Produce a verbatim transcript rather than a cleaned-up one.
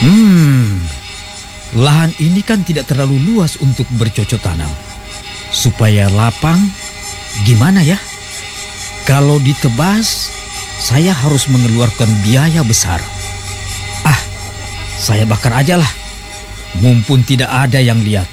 Hmm, lahan ini kan tidak terlalu luas untuk bercocok tanam. Supaya lapang, gimana ya? Kalau ditebas, saya harus mengeluarkan biaya besar. Ah, saya bakar aja lah. Mumpun tidak ada yang lihat.